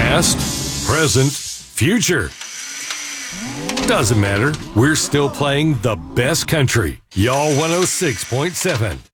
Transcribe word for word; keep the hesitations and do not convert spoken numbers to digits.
Past, present, future. Doesn't matter. We're still playing the best country. Y'all one oh six point seven.